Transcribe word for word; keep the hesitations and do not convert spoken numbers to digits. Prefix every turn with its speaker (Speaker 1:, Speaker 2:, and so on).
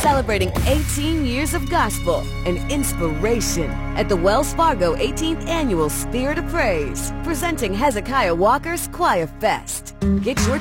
Speaker 1: celebrating eighteen years of gospel and inspiration at the Wells Fargo eighteenth Annual Spirit of Praise, presenting Hezekiah Walker's Choir Fest. Get your